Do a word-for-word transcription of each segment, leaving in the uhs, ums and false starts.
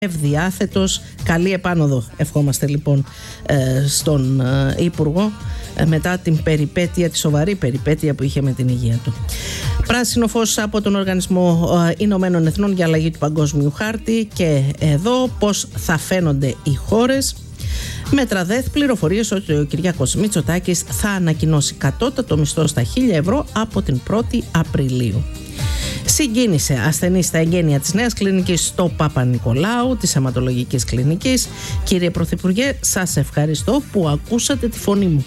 ευδιάθετος. Καλή επάνωδο ευχόμαστε λοιπόν στον Υπουργό μετά την περιπέτεια, τη σοβαρή περιπέτεια που είχε με την υγεία του. Πράσινο φως από τον Οργανισμό Ηνωμένων Εθνών για αλλαγή του Παγκόσμιου Χάρτη, και εδώ πώς θα φαίνονται οι χώρες. Μετραδέθ πληροφορίες ότι ο Κυριάκος Μητσοτάκης θα ανακοινώσει κατώτατο μισθό στα χίλια ευρώ από την πρώτη Απριλίου. Συγκίνησε ασθενή στα εγγένεια της νέας κλινικής στο Παπα-Νικολάου, της αιματολογικής κλινικής. Κύριε Πρωθυπουργέ, σας ευχαριστώ που ακούσατε τη φωνή μου.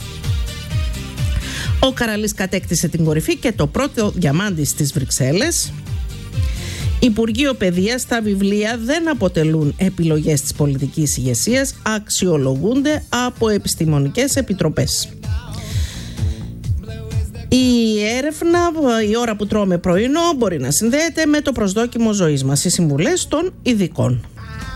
Ο Καραλής κατέκτησε την κορυφή και το πρώτο διαμάντι στις Βρυξέλλες. Υπουργείο Παιδείας, τα βιβλία δεν αποτελούν επιλογές της πολιτικής ηγεσίας, αξιολογούνται από επιστημονικές επιτροπές. Η έρευνα, η ώρα που τρώμε πρωινό, μπορεί να συνδέεται με το προσδόκιμο ζωής μας, οι συμβουλές των ειδικών.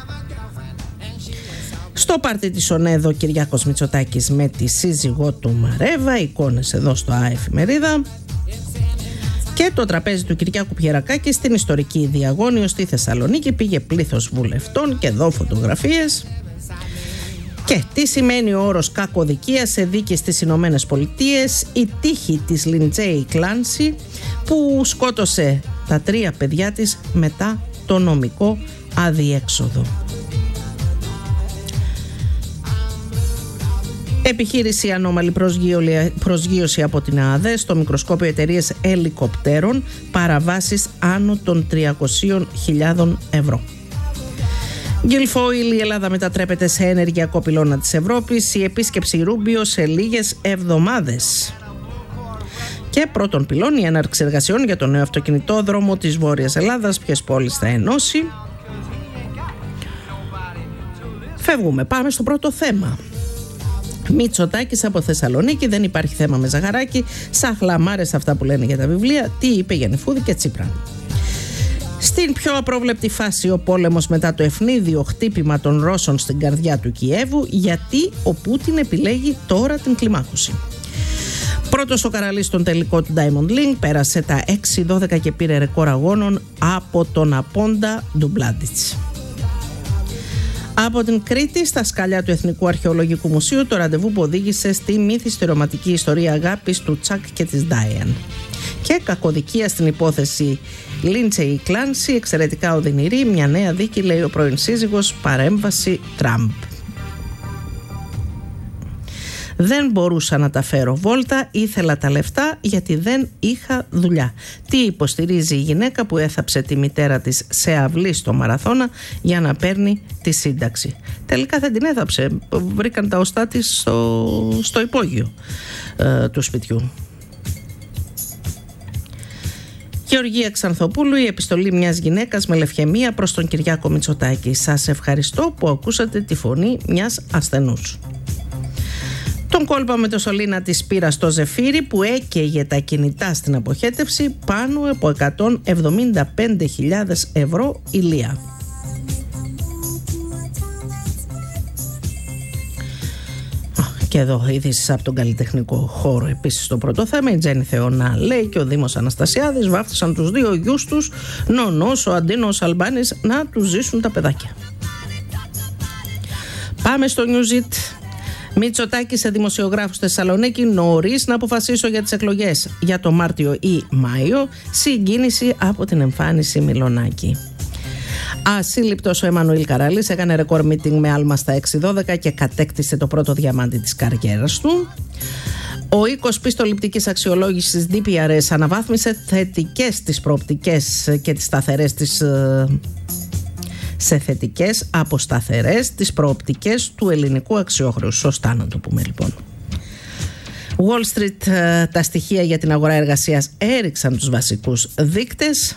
Στο πάρτι της ΟΝΕΔΟ, Κυριάκος Μητσοτάκης με τη σύζυγό του Μαρέβα, εικόνες εδώ στο Α Εφημερίδα. Και το τραπέζι του Κυριάκου Πιερακάκη στην ιστορική Διαγώνιο στη Θεσσαλονίκη, πήγε πλήθος βουλευτών και εδώ φωτογραφίες. Και τι σημαίνει ο όρος κακοδικία σε δίκη στις Ηνωμένες Πολιτείες, η τύχη της Λιντζέι Κλάνση που σκότωσε τα τρία παιδιά της μετά το νομικό αδιέξοδο. Επιχείρηση ανώμαλη προσγείωση από την ΑΑΔΕ στο μικροσκόπιο εταιρείες ελικοπτέρων, παραβάσεις άνω των τριακόσιες χιλιάδες ευρώ. Γκυλφόιλ, η Ελλάδα μετατρέπεται σε ενεργειακό πυλώνα της Ευρώπης, η επίσκεψη Ρούμπιο σε λίγες εβδομάδες. Και πρώτον πυλών, η έναρξη εργασιών για το νέο αυτοκινητόδρομο της Βόρειας Ελλάδας, ποιες πόλεις θα ενώσει. Φεύγουμε, πάμε στο πρώτο θέμα. Μητσοτάκης από Θεσσαλονίκη, δεν υπάρχει θέμα με ζαχαράκι, σαχλαμάρες αυτά που λένε για τα βιβλία, τι είπε για Νεφούδη και Τσίπρα. Στην πιο απρόβλεπτη φάση, ο πόλεμος μετά το ευνίδιο χτύπημα των Ρώσων στην καρδιά του Κιέβου, γιατί ο Πούτιν επιλέγει τώρα την κλιμάκωση. Πρώτος ο Καραλής στον τελικό του Diamond League, πέρασε τα έξι δώδεκα και πήρε ρεκόρ αγώνων από τον Απόντα Ντουμπλάντιτς. Από την Κρήτη, στα σκαλιά του Εθνικού Αρχαιολογικού Μουσείου, το ραντεβού που οδήγησε στη μύθιστη-ρομαντική ιστορία αγάπης του Τσακ και της Ντάιαν. Και κακοδικία στην υπόθεση Λίντζεϊ Κλάνση, εξαιρετικά οδυνηρή, μια νέα δίκη, λέει ο πρώην σύζυγος, παρέμβαση Τραμπ. Δεν μπορούσα να τα φέρω βόλτα, ήθελα τα λεφτά γιατί δεν είχα δουλειά. Τι υποστηρίζει η γυναίκα που έθαψε τη μητέρα της σε αυλή στο Μαραθώνα για να παίρνει τη σύνταξη. Τελικά δεν την έθαψε, βρήκαν τα οστά της στο, στο υπόγειο ε, του σπιτιού. Γεωργία Ξανθοπούλου, η επιστολή μιας γυναίκας με λευχαιμία προς τον Κυριάκο Μητσοτάκη. Σας ευχαριστώ που ακούσατε τη φωνή μιας ασθενούς. Τον κόλπα με το σωλήνα της πύρα στο Ζεφύρι που έκαιγε τα κινητά στην αποχέτευση, πάνω από εκατόν εβδομήντα πέντε χιλιάδες ευρώ ηλία. Και εδώ ειδήσεις από τον καλλιτεχνικό χώρο. Επίσης στο πρώτο θέμα, η Τζέννη Θεωνά λέει και ο Δήμος Αναστασιάδης βάφτισαν τους δύο γιους τους, Νονός, ο Αντίνος Αλμπάνης, να τους ζήσουν τα παιδάκια. Πάμε στο Newsit. Μητσοτάκη σε δημοσιογράφους στη Θεσσαλονίκη, νωρίς να αποφασίσω για τις εκλογές για το Μάρτιο ή Μάιο, συγκίνηση από την εμφάνιση Μιλονάκη. Ασύλληπτος ο Εμμανουήλ Καραλής έκανε ρεκόρ meeting με άλμα στα έξι δώδεκα και κατέκτησε το πρώτο διαμάντι της καριέρας του. Ο οίκος πιστοληπτικής αξιολόγησης ντι πι αρ ες αναβάθμισε θετικές τις προοπτικές και τις σταθερές τις σε θετικές από σταθερές τις προοπτικές του ελληνικού αξιόχρεους. Σωστά να το πούμε λοιπόν. Wall Street, τα στοιχεία για την αγορά εργασίας έριξαν τους βασικούς δείκτες.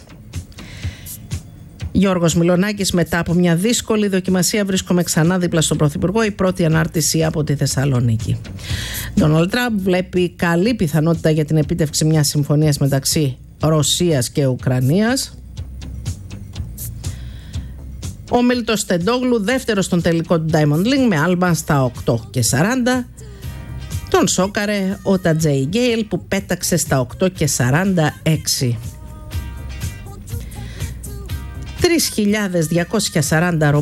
Γιώργος Μιλονάκης, μετά από μια δύσκολη δοκιμασία βρίσκομαι ξανά δίπλα στον Πρωθυπουργό, η πρώτη ανάρτηση από τη Θεσσαλονίκη. Ντόναλντ Τραμπ βλέπει καλή πιθανότητα για την επίτευξη μιας συμφωνίας μεταξύ Ρωσίας και Ουκρανίας. Ο Μίλτος Τεντόγλου δεύτερος στον τελικό του Diamond League με άλμα στα οκτώ και σαράντα. Τον σόκαρε ο Τατζέι Γκέιλ που πέταξε στα οκτώ και σαράντα έξι. τρεις χιλιάδες διακόσια σαράντα